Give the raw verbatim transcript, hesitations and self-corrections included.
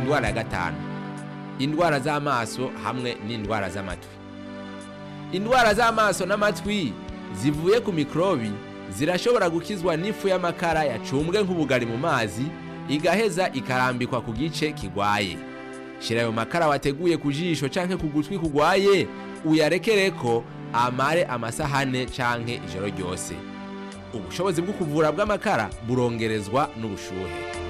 indwara ya gatanu, indwara z'amaso hamwe n'indwara z'amatwi. Indwara z'amaso n'amatwi zivuye ku mikrobi zirashobora gukizwa n'ifu y'amakara yacumbwe nk'ubugari mu mazi igaheza ikarambikwa ku gice kigwaye. Shira ayo makara wateguye ku jisho canke ku gutwi kugwaye uyarekereko amare amasahane canke ijoro ryose. Ubushobozi bwo kuvura bw'amakara burongerezwa n'ubushuhe.